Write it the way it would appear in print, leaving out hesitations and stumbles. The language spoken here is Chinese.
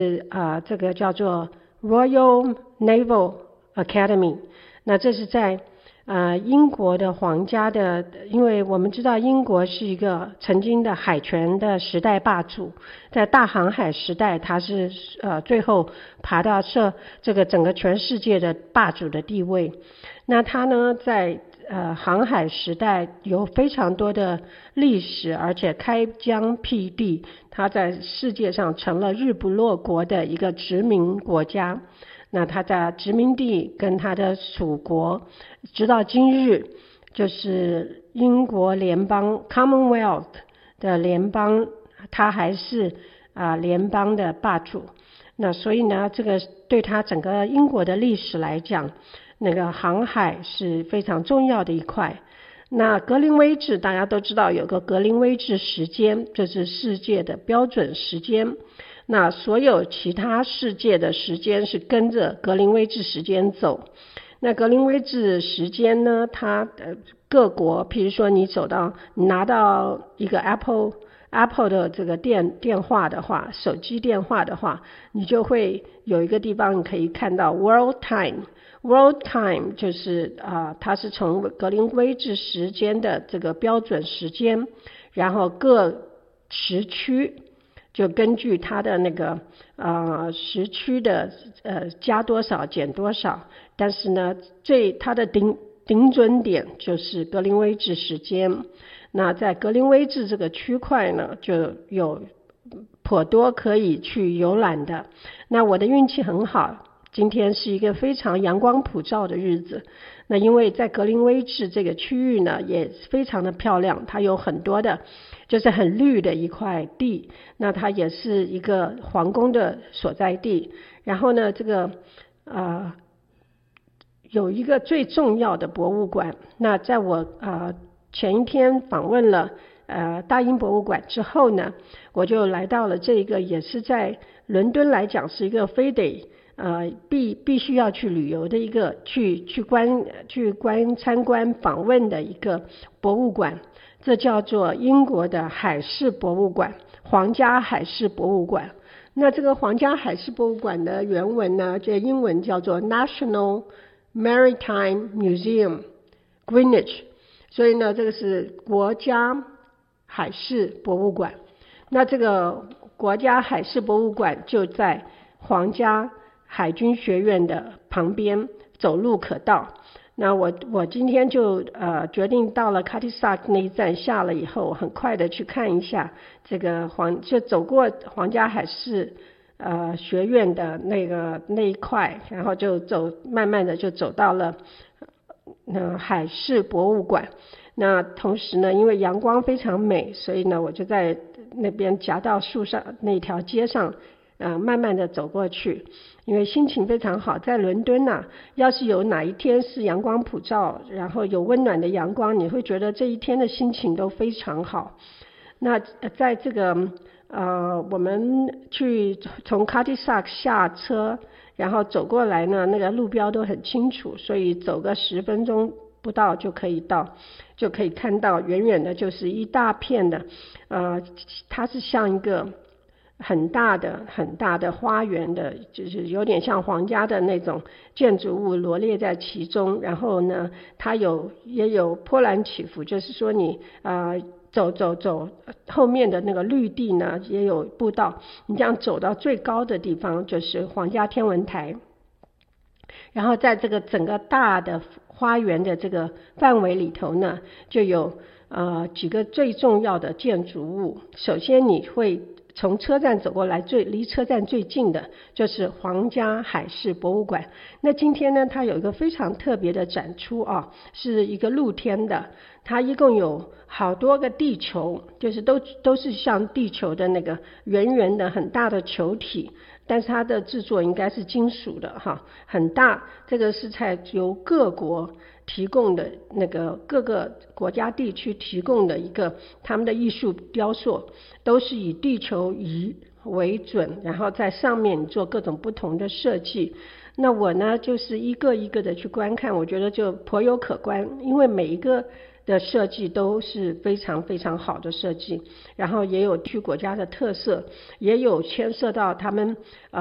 这个叫做 Royal Naval Academy。那这是在英国的皇家的，因为我们知道英国是一个曾经的海权的时代霸主，在大航海时代它是最后爬到这个整个全世界的霸主的地位。那它呢在航海时代有非常多的历史，而且开疆辟地，它在世界上成了日不落国的一个殖民国家。那它在殖民地跟它的属国，直到今日就是英国联邦 Commonwealth 的联邦，它还是联邦的霸主。那所以呢，这个对它整个英国的历史来讲，那个航海是非常重要的一块。那格林威治大家都知道有个格林威治时间，这是世界的标准时间。那所有其他世界的时间是跟着格林威治时间走。那格林威治时间呢，它各国，譬如说你拿到一个 Apple 的这个电话的话，手机电话的话，你就会有一个地方你可以看到 World Time。World Time 就是它是从格林威治时间的这个标准时间，然后各时区就根据它的那个时区的加多少减多少，但是呢它的顶准点就是格林威治时间。那在格林威治这个区块呢，就有颇多可以去游览的。那我的运气很好，今天是一个非常阳光普照的日子。那因为在格林威治这个区域呢也非常的漂亮，它有很多的就是很绿的一块地，那它也是一个皇宫的所在地。然后呢这个有一个最重要的博物馆。那在我前一天访问了大英博物馆之后呢，我就来到了这个也是在伦敦来讲是一个非得必须要去旅游的一个去参观访问的一个博物馆，这叫做英国的海事博物馆，皇家海事博物馆。那这个皇家海事博物馆的原文呢，这英文叫做 National Maritime Museum Greenwich， 所以呢这个是国家海事博物馆。那这个国家海事博物馆就在皇家海军学院的旁边，走路可到。那我今天就决定到了 Cutty-Sark 那一站下了以后，很快的去看一下这个就走过皇家海事学院的那一块，然后就慢慢的就走到了海事博物馆。那同时呢，因为阳光非常美，所以呢我就在那边夹道树上那条街上慢慢的走过去，因为心情非常好。在伦敦要是有哪一天是阳光普照，然后有温暖的阳光，你会觉得这一天的心情都非常好。那在这个我们从 Cutty-Sark 下车，然后走过来呢，那个路标都很清楚，所以走个10分钟不到就可以到，就可以看到远远的就是一大片的它是像一个很大的花园的，就是有点像皇家的那种建筑物罗列在其中。然后呢它也有波澜起伏，就是说你走后面的那个绿地呢也有步道，你这样走到最高的地方就是皇家天文台。然后在这个整个大的花园的这个范围里头呢，就有几个最重要的建筑物。首先你会从车站走过来，离车站最近的就是皇家海事博物馆。那今天呢它有一个非常特别的展出是一个露天的，它一共有好多个地球，就是都是像地球的那个圆圆的很大的球体，但是它的制作应该是金属的很大。这个是由各国提供的那个各个国家地区提供的一个他们的艺术雕塑，都是以地球仪为准，然后在上面做各种不同的设计。那我呢就是一个一个的去观看，我觉得就颇有可观，因为每一个的设计都是非常非常好的设计，然后也有地区国家的特色，也有牵涉到他们